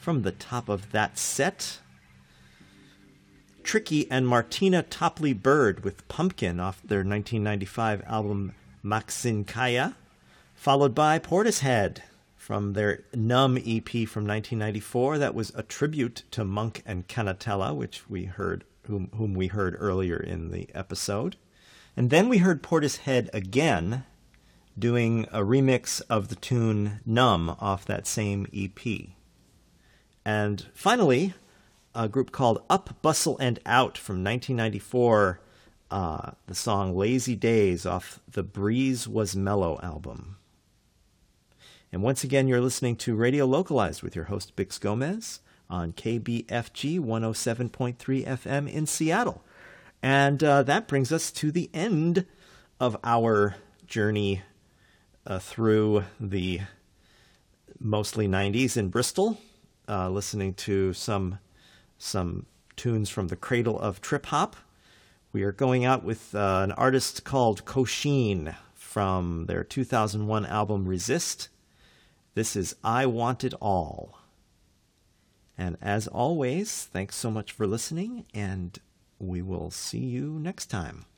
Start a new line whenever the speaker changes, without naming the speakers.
From the top of that set, Tricky and Martina Topley Bird with Pumpkin off their 1995 album Maxinkaya, followed by Portishead from their Numb EP from 1994. That was a tribute to Monk and Canatella, which we heard, whom we heard earlier in the episode. And then we heard Portishead again doing a remix of the tune Numb off that same EP. And finally, a group called Up, Bustle, and Out from 1994, the song Lazy Days off the Breeze Was Mellow album. And once again, you're listening to Radio Localized with your host, Bix Gomez, on KBFG 107.3 FM in Seattle. And that brings us to the end of our journey through the mostly 90s in Bristol, listening to some tunes from the cradle of trip-hop. We are going out with an artist called Kosheen from their 2001 album Resist. This is I Want It All. And as always, thanks so much for listening, and we will see you next time.